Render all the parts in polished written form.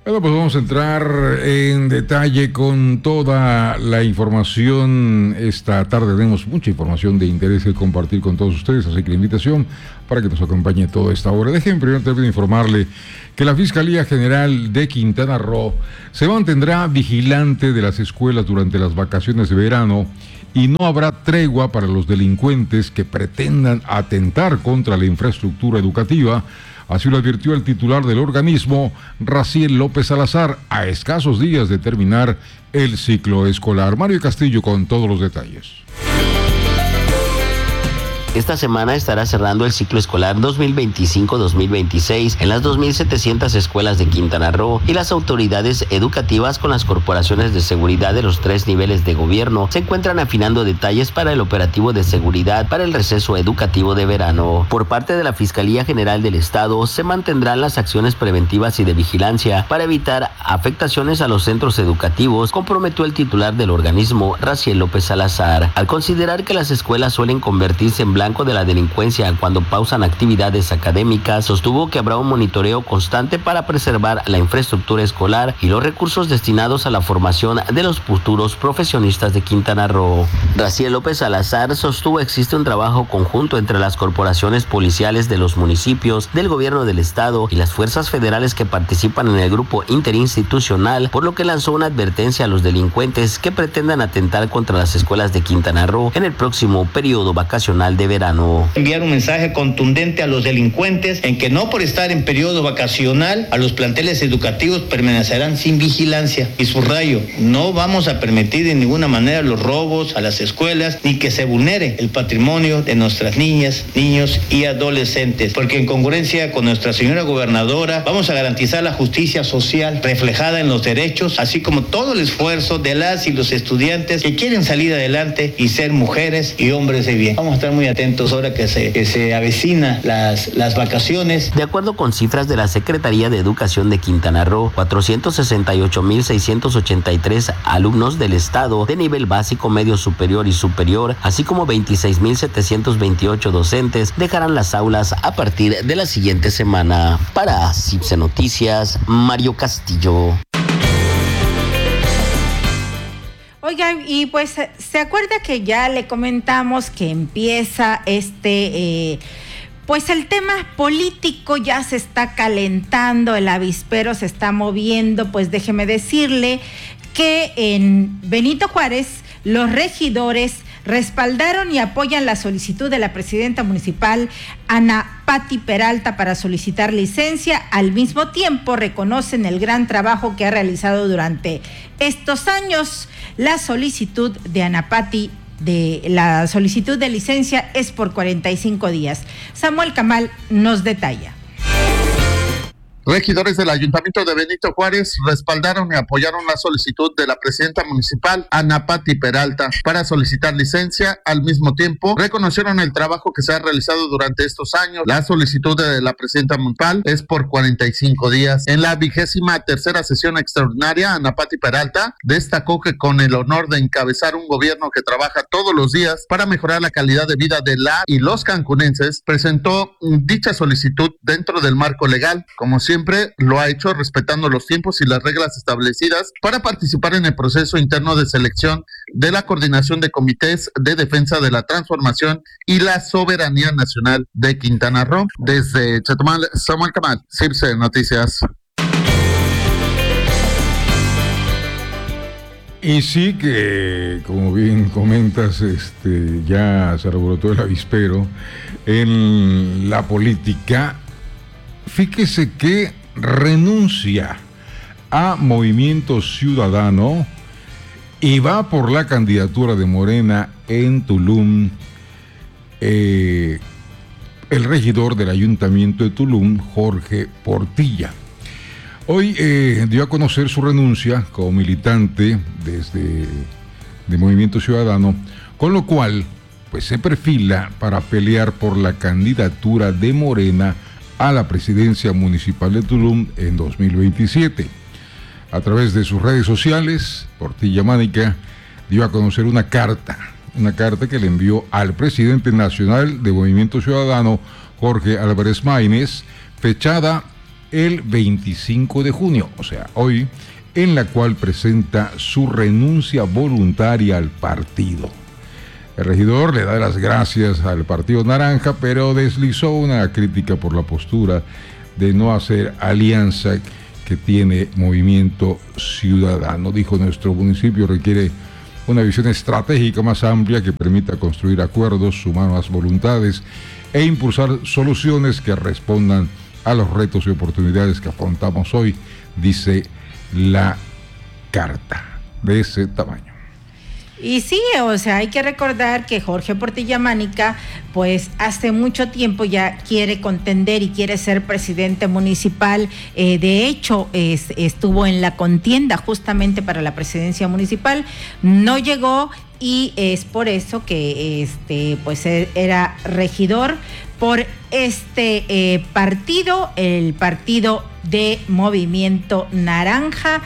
Bueno, pues vamos a entrar en detalle con toda la información. Esta tarde tenemos mucha información de interés que compartir con todos ustedes, así que la invitación para que nos acompañe toda esta hora. Déjenme primero informarle que la Fiscalía General de Quintana Roo se mantendrá vigilante de las escuelas durante las vacaciones de verano y no habrá tregua para los delincuentes que pretendan atentar contra la infraestructura educativa. Así lo advirtió el titular del organismo, Raciel López Salazar, a escasos días de terminar el ciclo escolar. Mario Castillo con todos los detalles. Esta semana estará cerrando el ciclo escolar 2025-2026 en las 2.700 escuelas de Quintana Roo, y las autoridades educativas con las corporaciones de seguridad de los 3 niveles de gobierno se encuentran afinando detalles para el operativo de seguridad para el receso educativo de verano. Por parte de la Fiscalía General del Estado se mantendrán las acciones preventivas y de vigilancia para evitar afectaciones a los centros educativos, comprometió el titular del organismo, Raciel López Salazar. Al considerar que las escuelas suelen convertirse en blanco de la delincuencia cuando pausan actividades académicas, sostuvo que habrá un monitoreo constante para preservar la infraestructura escolar y los recursos destinados a la formación de los futuros profesionistas de Quintana Roo. Raciel López Salazar sostuvo existe un trabajo conjunto entre las corporaciones policiales de los municipios, del gobierno del estado y las fuerzas federales que participan en el grupo interinstitucional, por lo que lanzó una advertencia a los delincuentes que pretendan atentar contra las escuelas de Quintana Roo en el próximo periodo vacacional de verano. Enviar un mensaje contundente a los delincuentes en que no por estar en periodo vacacional a los planteles educativos permanecerán sin vigilancia. Y subrayo, no vamos a permitir de ninguna manera los robos a las escuelas ni que se vulnere el patrimonio de nuestras niñas, niños y adolescentes, porque en congruencia con nuestra señora gobernadora vamos a garantizar la justicia social reflejada en los derechos, así como todo el esfuerzo de las y los estudiantes que quieren salir adelante y ser mujeres y hombres de bien. Vamos a estar muy atentos ahora que se avecina las vacaciones. De acuerdo con cifras de la Secretaría de Educación de Quintana Roo, 468,683 alumnos del estado de nivel básico, medio superior y superior, así como 26,728 docentes dejarán las aulas a partir de la siguiente semana. Para CIPSE Noticias, Mario Castillo. Oigan, y pues, ¿se acuerda que ya le comentamos que empieza pues el tema político ya se está calentando, el avispero se está moviendo? Pues déjeme decirle que en Benito Juárez los regidores respaldaron y apoyan la solicitud de la presidenta municipal Ana Patti Peralta para solicitar licencia. Al mismo tiempo reconocen el gran trabajo que ha realizado durante estos años. La solicitud de Ana Patti la solicitud de licencia es por 45 días. Samuel Camal nos detalla. Regidores del Ayuntamiento de Benito Juárez respaldaron y apoyaron la solicitud de la presidenta municipal Ana Patti Peralta para solicitar licencia. Al mismo tiempo, reconocieron el trabajo que se ha realizado durante estos años. La solicitud de la presidenta municipal es por 45 días. En la 23ª sesión extraordinaria, Ana Patti Peralta destacó que con el honor de encabezar un gobierno que trabaja todos los días para mejorar la calidad de vida de la y los cancunenses, presentó dicha solicitud dentro del marco legal, como siempre lo ha hecho, respetando los tiempos y las reglas establecidas para participar en el proceso interno de selección de la coordinación de comités de defensa de la transformación y la soberanía nacional de Quintana Roo. Desde Chetumal, Samuel Camal, CIPSE Noticias. Y sí que, como bien comentas, ya se rebrotó el avispero en la política. Fíjese que renuncia a Movimiento Ciudadano y va por la candidatura de Morena en Tulum, el regidor del Ayuntamiento de Tulum, Jorge Portilla. Hoy dio a conocer su renuncia como militante de Movimiento Ciudadano, con lo cual pues se perfila para pelear por la candidatura de Morena a la presidencia municipal de Tulum en 2027. A través de sus redes sociales, Portilla Mánica dio a conocer una carta que le envió al presidente nacional de Movimiento Ciudadano, Jorge Álvarez Maínez, fechada el 25 de junio, o sea, hoy, en la cual presenta su renuncia voluntaria al partido. El regidor le da las gracias al Partido Naranja, pero deslizó una crítica por la postura de no hacer alianza que tiene Movimiento Ciudadano. Dijo: nuestro municipio requiere una visión estratégica más amplia que permita construir acuerdos, sumar más voluntades e impulsar soluciones que respondan a los retos y oportunidades que afrontamos hoy, dice la carta de ese tamaño. Y sí, o sea, hay que recordar que Jorge Portilla Mánica, pues hace mucho tiempo ya quiere contender y quiere ser presidente municipal. De hecho, estuvo en la contienda justamente para la presidencia municipal, no llegó y es por eso que pues era regidor por este partido, el partido de Movimiento Naranja,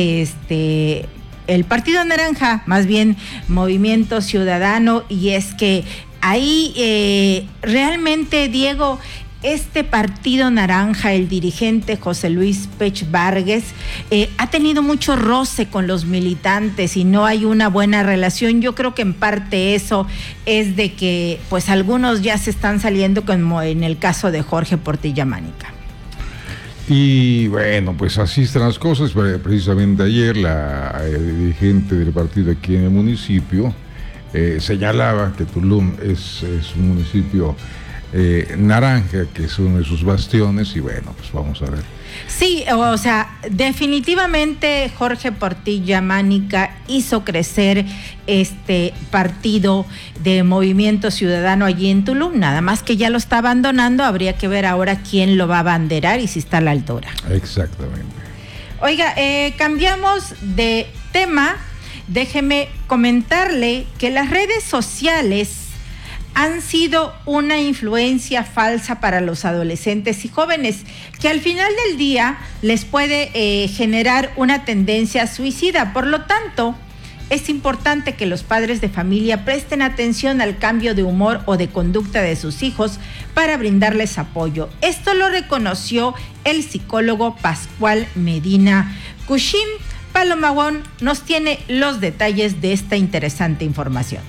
el Partido Naranja, más bien Movimiento Ciudadano. Y es que ahí realmente, Diego, este Partido Naranja, el dirigente José Luis Pech Vargas, ha tenido mucho roce con los militantes y no hay una buena relación. Yo creo que en parte eso es de que pues algunos ya se están saliendo, como en el caso de Jorge Portilla Mánica. Y bueno, pues así están las cosas. Precisamente ayer la dirigente del partido aquí en el municipio señalaba que Tulum es un municipio naranja, que es uno de sus bastiones, y bueno, pues vamos a ver. Sí, o sea, definitivamente Jorge Portilla Mánica hizo crecer este partido de Movimiento Ciudadano allí en Tulum, nada más que ya lo está abandonando. Habría que ver ahora quién lo va a abanderar y si está a la altura. Exactamente. Oiga, cambiamos de tema. Déjeme comentarle que las redes sociales han sido una influencia falsa para los adolescentes y jóvenes, que al final del día les puede generar una tendencia suicida. Por lo tanto, es importante que los padres de familia presten atención al cambio de humor o de conducta de sus hijos para brindarles apoyo. Esto lo reconoció el psicólogo Pascual Medina Cushim. Paloma Wong nos tiene los detalles de esta interesante información.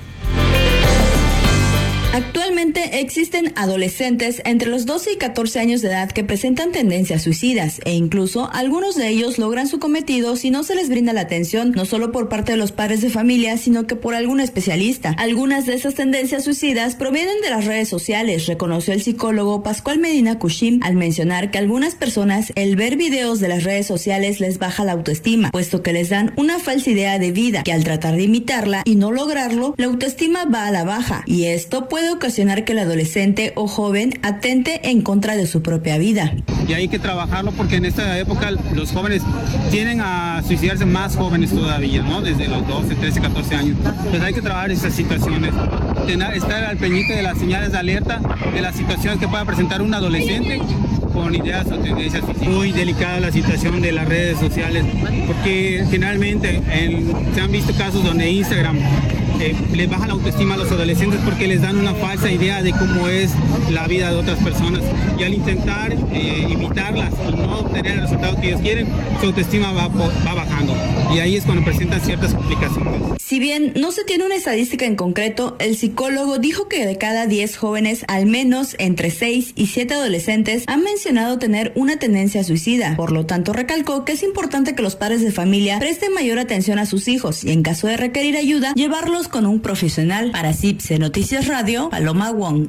Actualmente existen adolescentes entre los 12 y 14 años de edad que presentan tendencias suicidas, e incluso algunos de ellos logran su cometido si no se les brinda la atención, no solo por parte de los padres de familia, sino que por algún especialista. Algunas de esas tendencias suicidas provienen de las redes sociales, reconoció el psicólogo Pascual Medina Cushim, al mencionar que a algunas personas el ver videos de las redes sociales les baja la autoestima, puesto que les dan una falsa idea de vida, que al tratar de imitarla y no lograrlo, la autoestima va a la baja, y esto puede ocasionar que el adolescente o joven atente en contra de su propia vida. Y hay que trabajarlo porque en esta época los jóvenes tienden a suicidarse, más jóvenes todavía, ¿no? Desde los 12, 13, 14 años. Pues hay que trabajar esas situaciones, estar al pendiente de las señales de alerta, de las situaciones que pueda presentar un adolescente con ideas o tendencias. Muy delicada la situación de las redes sociales, porque generalmente se han visto casos donde Instagram les baja la autoestima a los adolescentes porque les dan una falsa idea de cómo es la vida de otras personas, y al intentar imitarlas y no obtener el resultado que ellos quieren, su autoestima va bajando, y ahí es cuando presentan ciertas complicaciones. Si bien no se tiene una estadística en concreto, el psicólogo dijo que de cada 10 jóvenes, al menos entre 6 y 7 adolescentes han mencionado tener una tendencia suicida. Por lo tanto, recalcó que es importante que los padres de familia presten mayor atención a sus hijos y, en caso de requerir ayuda, llevarlos con un profesional. Para CIPSE Noticias Radio, Paloma Wong.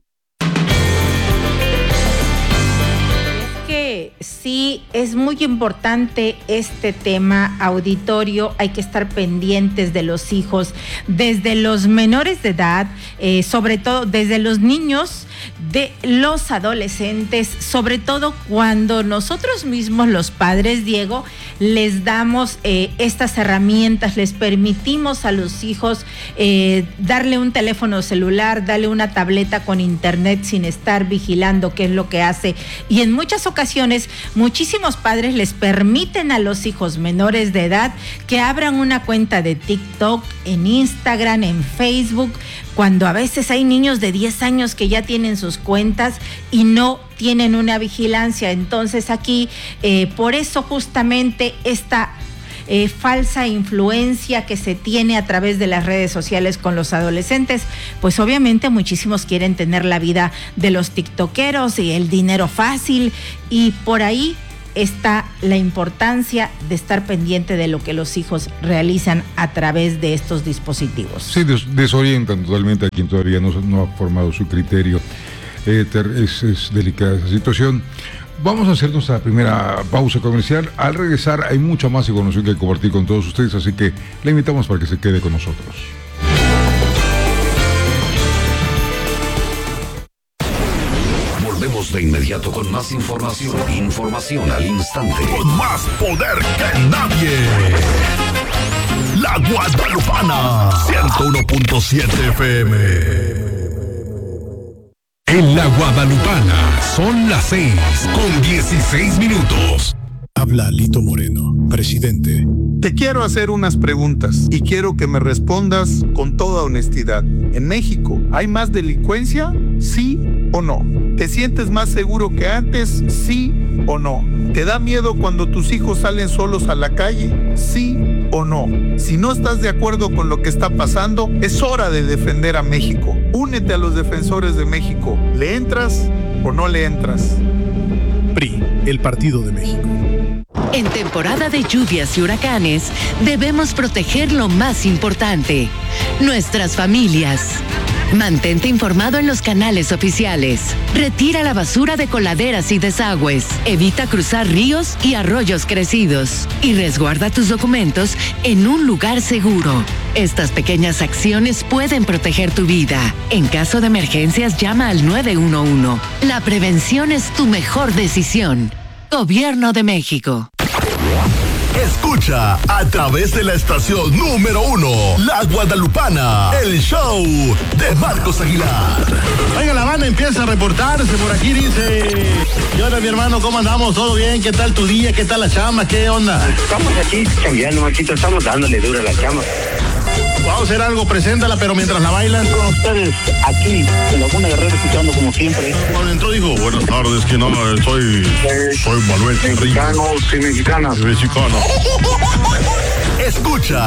Sí, es muy importante este tema, auditorio. Hay que estar pendientes de los hijos desde los menores de edad, sobre todo desde los niños, de los adolescentes, sobre todo cuando nosotros mismos, los padres, Diego, les damos estas herramientas, les permitimos a los hijos darle un teléfono celular, darle una tableta con internet sin estar vigilando qué es lo que hace. Y en muchas ocasiones, muchísimos padres les permiten a los hijos menores de edad que abran una cuenta de TikTok, en Instagram, en Facebook, cuando a veces hay niños de 10 años que ya tienen sus cuentas y no tienen una vigilancia. Entonces aquí, por eso justamente esta falsa influencia que se tiene a través de las redes sociales con los adolescentes, pues obviamente muchísimos quieren tener la vida de los tiktokeros y el dinero fácil, y por ahí está la importancia de estar pendiente de lo que los hijos realizan a través de estos dispositivos. Sí, desorientan totalmente a quien todavía no ha formado su criterio. Es delicada esa situación. Vamos a hacer nuestra primera pausa comercial. Al regresar hay mucha más información que compartir con todos ustedes, así que le invitamos para que se quede con nosotros. Volvemos de inmediato con más información. Información al instante. Con más poder que nadie. La Guadalupana 101.7 FM. En la Guadalupana son las 6:16. Habla Lito Moreno, presidente. Te quiero hacer unas preguntas y quiero que me respondas con toda honestidad. ¿En México hay más delincuencia? ¿Sí o no? ¿Te sientes más seguro que antes? ¿Sí o no? ¿Te da miedo cuando tus hijos salen solos a la calle? ¿Sí o no? Si no estás de acuerdo con lo que está pasando, es hora de defender a México. Únete a los defensores de México. ¿Le entras o no le entras? PRI, el Partido de México. En temporada de lluvias y huracanes, debemos proteger lo más importante, nuestras familias. Mantente informado en los canales oficiales. Retira la basura de coladeras y desagües. Evita cruzar ríos y arroyos crecidos. Y resguarda tus documentos en un lugar seguro. Estas pequeñas acciones pueden proteger tu vida. En caso de emergencias, llama al 911. La prevención es tu mejor decisión. Gobierno de México. Escucha a través de la estación número 1, La Guadalupana, el show de Marcos Aguilar. Oiga, la banda empieza a reportarse por aquí, dice: ¿qué onda, mi hermano? ¿Cómo andamos? ¿Todo bien? ¿Qué tal tu día? ¿Qué tal la chamba? ¿Qué onda? Estamos aquí cambiando, Marquito, estamos dándole dura a la chamba. Vamos a hacer algo, preséntala, pero mientras la bailan. Con ustedes, aquí, en Laguna Guerrero, escuchando como siempre. Cuando entró dijo: buenas tardes, que no, soy Manuel Henry. Mexicano, soy mexicana. Mexicano. Escucha